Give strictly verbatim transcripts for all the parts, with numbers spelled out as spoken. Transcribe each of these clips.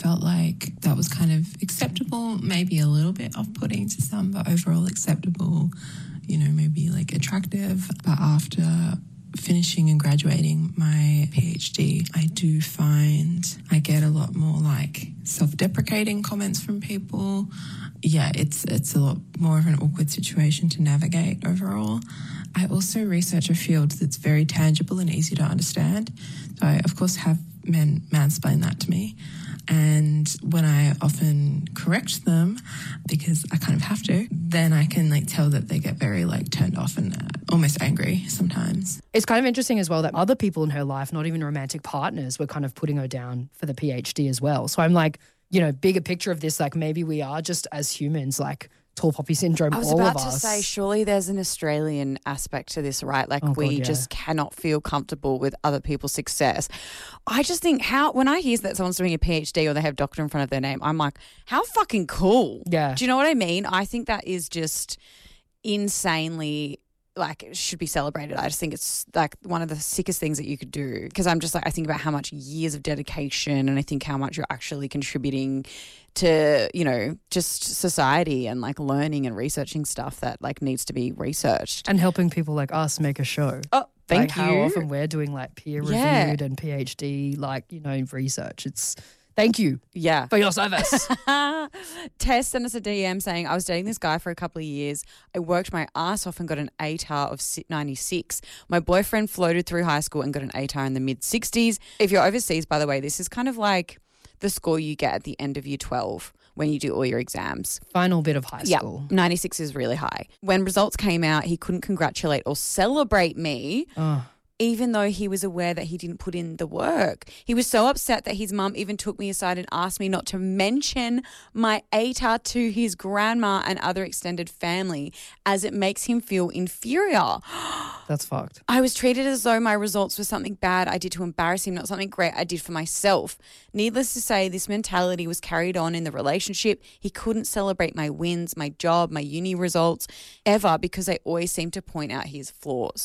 felt like that was kind of acceptable, maybe a little bit off-putting to some, but overall acceptable, you know, maybe like attractive. But after finishing and graduating my PhD, I do find I get a lot more like self-deprecating comments from people. Yeah, it's it's a lot more of an awkward situation to navigate overall. I also research a field that's very tangible and easy to understand. So I, of course, have men mansplain that to me. And when I often correct them, because I kind of have to, then I can like tell that they get very like turned off and uh, almost angry sometimes. It's kind of interesting as well that other people in her life, not even romantic partners, were kind of putting her down for the PhD as well. So I'm like, you know, bigger picture of this, like maybe we are just as humans, like tall poppy syndrome, I was all about of to us. say, surely there's an Australian aspect to this, right? Like Oh, God, we yeah. just cannot feel comfortable with other people's success. I just think how, when I hear that someone's doing a PhD or they have doctor in front of their name, I'm like, how fucking cool. Yeah. Do you know what I mean? I think that is just insanely, like, it should be celebrated. I just think it's like one of the sickest things that you could do, because I'm just like, I think about how much years of dedication, and I think how much you're actually contributing to, you know, just society and like learning and researching stuff that like needs to be researched. And helping people like us make a show. Oh, thank like you. How often we're doing like peer reviewed Yeah. and PhD, like, you know, research. It's thank you Yeah. for your service. Tess sent us a D M saying, I was dating this guy for a couple of years. I worked my ass off and got an A T A R of ninety-six. My boyfriend floated through high school and got an A T A R in the mid-sixties. If you're overseas, by the way, this is kind of like the score you get at the end of year twelve when you do all your exams. Final bit of high Yeah, school. ninety-six is really high. When results came out, he couldn't congratulate or celebrate me, Oh. even though he was aware that he didn't put in the work. He was so upset that his mum even took me aside and asked me not to mention my A T A R to his grandma and other extended family, as it makes him feel inferior. That's fucked. I was treated as though my results were something bad I did to embarrass him, not something great I did for myself. Needless to say, this mentality was carried on in the relationship. He couldn't celebrate my wins, my job, my uni results, ever, because I always seemed to point out his flaws.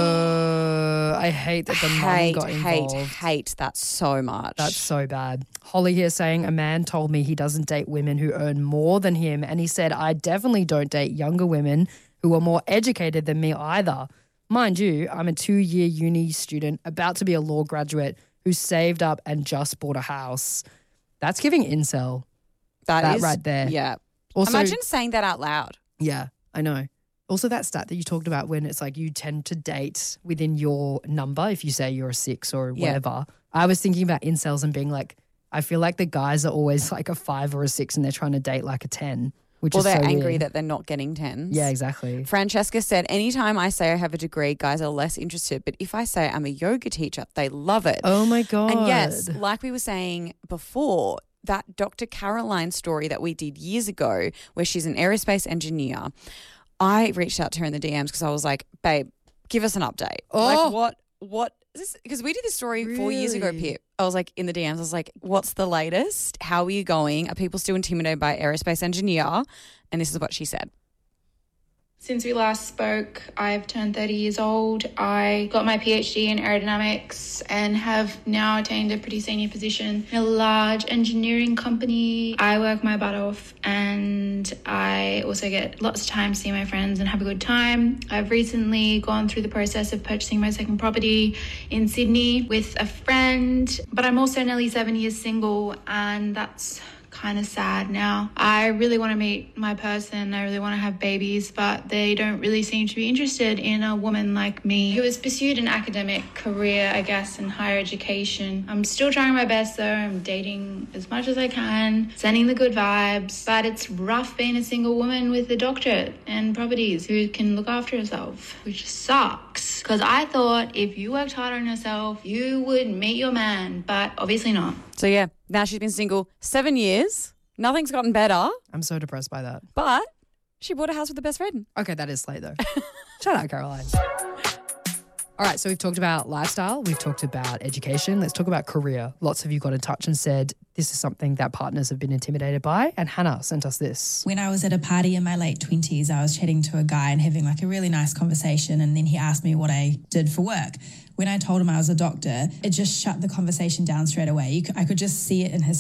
Uh, I hate that the hate, mum got hate, involved. hate that so much. That's so bad. Holly here saying a man told me he doesn't date women who earn more than him, and he said I definitely don't date younger women who are more educated than me either. Mind you, I'm a two-year uni student about to be a law graduate who saved up and just bought a house. That's giving incel. that that is right there. Yeah. Also, Imagine saying that out loud. yeah, I know. Also, that stat that you talked about when it's like you tend to date within your number, if you say you're a six or Yeah. whatever. I was thinking about incels and being like, I feel like the guys are always like a five or a six and they're trying to date like a ten, which Or is they're so angry weird. that they're not getting tens. Yeah, exactly. Francesca said, anytime I say I have a degree, guys are less interested. But if I say I'm a yoga teacher, they love it. Oh my God. And yes, like we were saying before, that Doctor Caroline story that we did years ago, where she's an aerospace engineer, I reached out to her in the D Ms because I was like, babe, give us an update. Oh. Like what, what is this? Because we did this story four years ago, Really? Pip. I was like in the D Ms, I was like, what's the latest? How are you going? Are people still intimidated by aerospace engineer? And this is what she said. Since we last spoke, I've turned thirty years old. I got my PhD in aerodynamics and have now attained a pretty senior position in a large engineering company. I work my butt off and I also get lots of time to see my friends and have a good time. I've recently gone through the process of purchasing my second property in Sydney with a friend, but I'm also nearly seven years single, and that's kind of sad now. I really want to meet my person. I really want to have babies, but they don't really seem to be interested in a woman like me who has pursued an academic career, I guess, in higher education. I'm still trying my best though. I'm dating as much as I can, sending the good vibes, but it's rough being a single woman with a doctorate and properties who can look after herself, which sucks. Because I thought if you worked hard on yourself, you would meet your man, but obviously not. So yeah, now she's been single seven years. Nothing's gotten better, I'm so depressed by that. but she bought a house with the best friend. Okay, that is slate though. Shout out, Caroline. All right, so we've talked about lifestyle. We've talked about education. Let's talk about career. Lots of you got in touch and said this is something that partners have been intimidated by. And Hannah sent us this. When I was at a party in my late twenties, I was chatting to a guy and having like a really nice conversation, and then he asked me what I did for work. When I told him I was a doctor, it just shut the conversation down straight away. You c- I could just see it in his